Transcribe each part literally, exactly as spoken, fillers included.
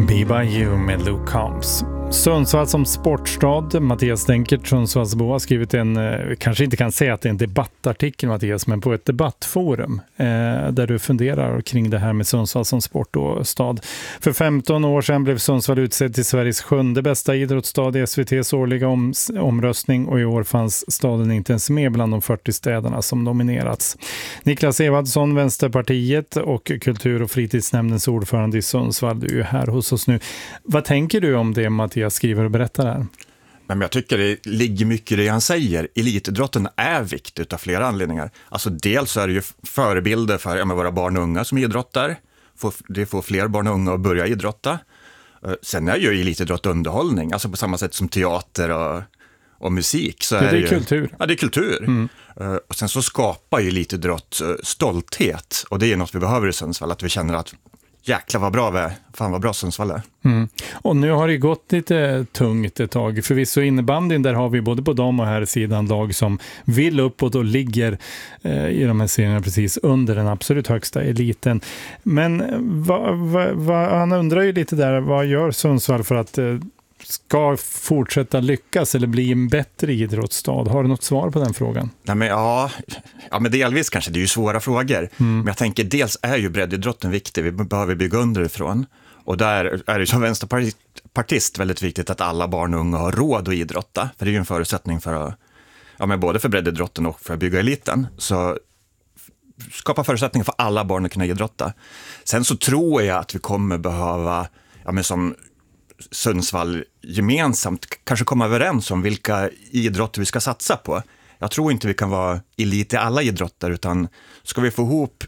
Be by you med Luke Combs. Sundsvall som sportstad. Mattias Denkert, Sundsvallsbo, har skrivit en, kanske inte kan säga att det är en debattartikel, Mattias, men på ett debattforum eh, där du funderar kring det här med Sundsvall som sport och stad. För femton år sedan blev Sundsvall utsedd till Sveriges sjunde bästa idrottsstad i S V T:s årliga om, omröstning, och i år fanns staden inte ens med bland de fyrtio städerna som nominerats. Niklas Evadsson, Vänsterpartiet och kultur- och fritidsnämndens ordförande i Sundsvall, du är ju här hos oss nu. Vad tänker du om det, Mattias jag skriver och berättar här? Men jag tycker det ligger mycket i det han säger. Elitidrotten är viktig av flera anledningar. Alltså dels är det ju förebilder för ja, våra barn och unga som idrottar. Det får fler barn och unga att börja idrotta. Sen är ju elitidrott underhållning. Alltså på samma sätt som teater och, och musik. Så det, är det är ju, kultur. Ja, det är kultur. Mm. Och sen så skapar ju elitidrott stolthet. Och det är något vi behöver i Sundsvall. Att vi känner att jäklar vad bra vi är. Fan vad bra Sundsvall är. Mm. Och nu har det gått lite tungt ett tag. Förvisso innebandyn, där har vi både på dam och här sidan lag som vill uppåt och ligger eh, i de här serierna precis under den absolut högsta eliten. Men va, va, va, han undrar ju lite där, vad gör Sundsvall för att eh, ska fortsätta lyckas eller bli en bättre idrottsstad? Har du något svar på den frågan? Nej, men ja, ja, men delvis kanske. Det är ju svåra frågor. Mm. Men jag tänker, dels är ju breddidrotten viktig. Vi behöver bygga underifrån. Och där är det som vänsterpartist väldigt viktigt att alla barn och unga har råd att idrotta. För det är ju en förutsättning för att, ja, men både för breddidrotten och för att bygga eliten. Så skapa förutsättningar för alla barn att kunna idrotta. Sen så tror jag att vi kommer behöva, ja, men som Sundsvall gemensamt kanske komma överens om vilka idrotter vi ska satsa på. Jag tror inte vi kan vara elit i alla idrotter, utan ska vi få ihop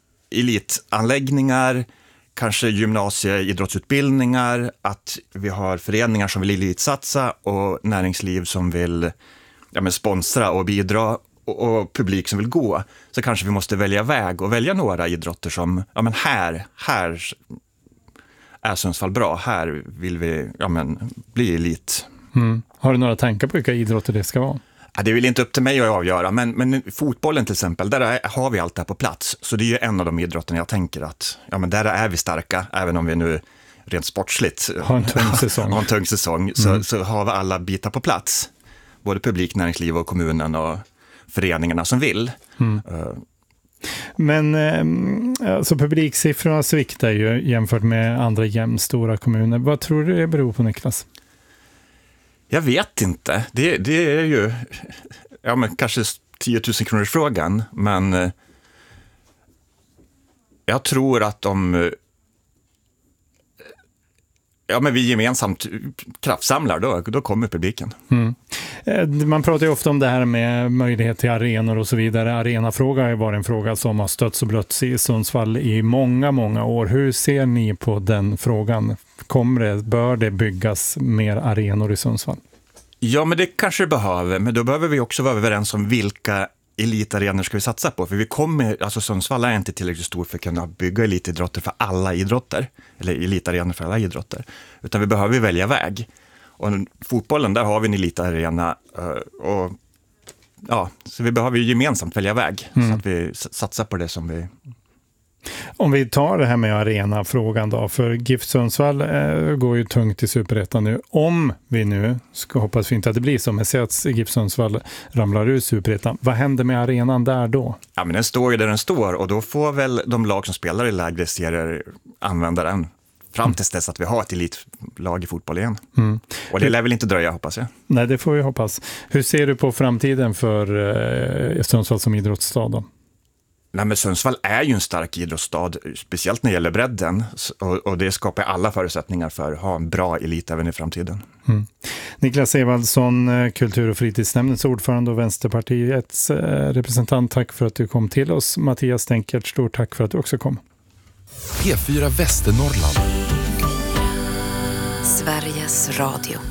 elitanläggningar, kanske gymnasieidrottsutbildningar, att vi har föreningar som vill elitsatsa och näringsliv som vill ja, men sponsra och bidra och, och publik som vill gå, så kanske vi måste välja väg och välja några idrotter som, ja men här, här är Sundsvall bra, här vill vi ja, men, bli elit. Mm. Har du några tankar på vilka idrotter det ska vara? Ja, det är väl inte upp till mig att avgöra, men, men fotbollen till exempel, där är, har vi allt det här på plats. Så det är ju en av de idrotterna jag tänker att ja, men där är vi starka, även om vi nu rent sportsligt har en tung säsong. har en tung säsong mm. så, så har vi alla bitar på plats. Både publik, näringsliv och kommunen och föreningarna som vill. Mm. Uh, Men alltså, publiksiffrorna sviktar ju jämfört med andra jämnstora kommuner. Vad tror du det beror på, Niklas? Jag vet inte. Det, det är ju ja, men kanske tio tusen kronors frågan. Men jag tror att om ja, men vi gemensamt kraftsamlar, då, då kommer publiken. Mm. Man pratar ju ofta om det här med möjlighet till arenor och så vidare. Arenafråga har ju varit en fråga som har stötts och blötts i Sundsvall i många, många år. Hur ser ni på den frågan? Kommer det, bör det byggas mer arenor i Sundsvall? Ja, men det kanske det behöver. Men då behöver vi också vara överens om vilka elitarenor ska vi satsa på. För vi kommer, alltså Sundsvall är inte tillräckligt stor för att kunna bygga elitidrotter för alla idrotter. Eller elitarenor för alla idrotter. Utan vi behöver välja väg. Och fotbollen, där har vi en elitarena. Och ja, så vi behöver ju gemensamt välja väg. Mm. Så att vi satsar på det som vi... Om vi tar det här med arenafrågan då, för GIF Sundsvall eh, går ju tungt i Superettan nu. Om vi nu, ska hoppas vi inte att det blir så, men säg att GIF Sundsvall ramlar ur Superettan. Vad händer med arenan där då? Ja, men den står ju där den står, och då får väl de lag som spelar i lägre serier använda den fram tills dess att vi har ett elitlag i fotboll igen. Mm. Och det lär väl inte dröja, hoppas jag. Nej, det får vi hoppas. Hur ser du på framtiden för eh, Sundsvall som idrottsstad då? Nej, men Sundsvall är ju en stark idrottsstad, speciellt när det gäller bredden, och, och det skapar alla förutsättningar för att ha en bra elit även i framtiden. Mm. Niklas Evadsson, kultur- och fritidsnämndens ordförande och Vänsterpartiets representant, tack för att du kom till oss. Mattias Denkert, stort tack för att du också kom. P fyra Västernorrland. Sveriges Radio.